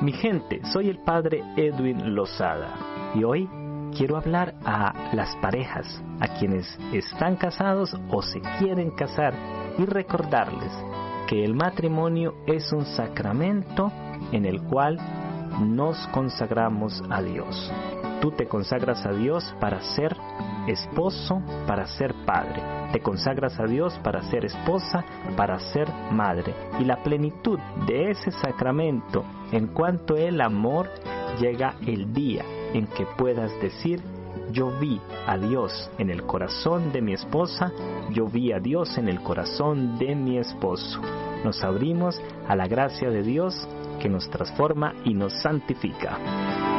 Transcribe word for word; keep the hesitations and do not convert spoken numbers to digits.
Mi gente, soy el padre Edwin Lozada y hoy quiero hablar a las parejas, a quienes están casados o se quieren casar, y recordarles que el matrimonio es un sacramento en el cual nos consagramos a Dios. Tú te consagras a Dios para ser esposo, para ser padre. Te consagras a Dios para ser esposa, para ser madre. Y la plenitud de ese sacramento, en cuanto el amor, llega el día en que puedas decir: yo vi a Dios en el corazón de mi esposa, yo vi a Dios en el corazón de mi esposo. Nos abrimos a la gracia de Dios que nos transforma y nos santifica.